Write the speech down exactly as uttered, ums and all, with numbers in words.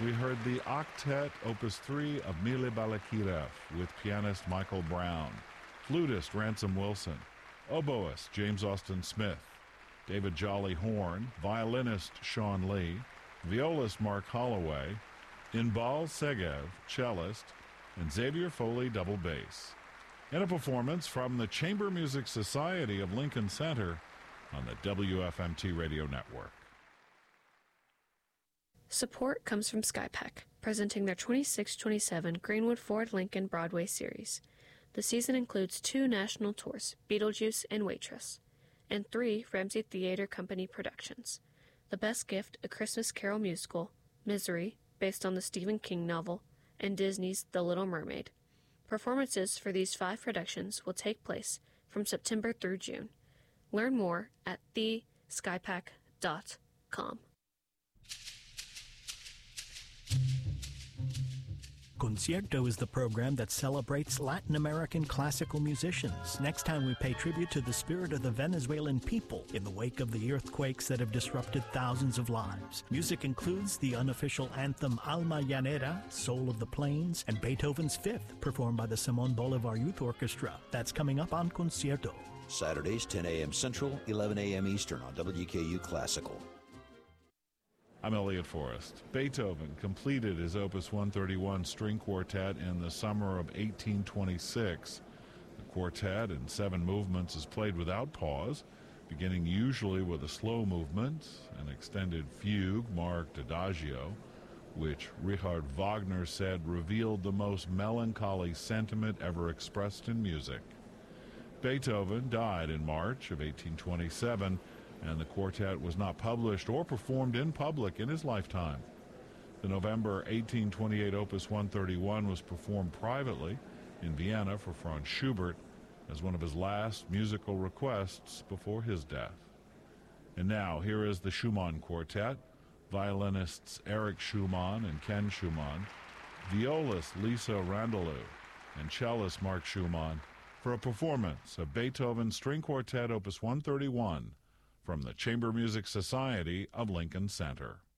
We heard the Octet, Opus three of Mile Balakirev with pianist Michael Brown, flutist Ransom Wilson, oboist James Austin Smith, David Jolly horn, violinist Sean Lee, violist Mark Holloway, Inbal Segev, cellist, and Xavier Foley, double bass. In a performance from the Chamber Music Society of Lincoln Center on the W F M T Radio Network. Support comes from Skypack, presenting their twenty-six twenty-seven Greenwood Ford Lincoln Broadway series. The season includes two national tours, Beetlejuice and Waitress, and three Ramsey Theater Company productions. The Best Gift, A Christmas Carol musical, Misery, based on the Stephen King novel, and Disney's The Little Mermaid. Performances for these five productions will take place from September through June. Learn more at the skypack dot com. Concierto is the program that celebrates Latin American classical musicians. Next time we pay tribute to the spirit of the Venezuelan people in the wake of the earthquakes that have disrupted thousands of lives. Music includes the unofficial anthem Alma Llanera, Soul of the Plains, and Beethoven's Fifth, performed by the Simon Bolivar Youth Orchestra. That's coming up on Concierto. Saturdays, ten a.m. Central, eleven a.m. Eastern on W K U Classical. I'm Elliot Forrest. Beethoven completed his Opus one thirty-one string quartet in the summer of eighteen twenty-six. The quartet in seven movements is played without pause, beginning usually with a slow movement, an extended fugue marked adagio, which Richard Wagner said revealed the most melancholy sentiment ever expressed in music. Beethoven died in March of eighteen twenty-seven, and the quartet was not published or performed in public in his lifetime. The November eighteen twenty-eight Opus one thirty-one was performed privately in Vienna for Franz Schubert as one of his last musical requests before his death. And now, here is the Schumann Quartet, violinists Eric Schumann and Ken Schumann, violist Lisa Randalou, and cellist Mark Schumann for a performance of Beethoven's String Quartet Opus one thirty-one from the Chamber Music Society of Lincoln Center.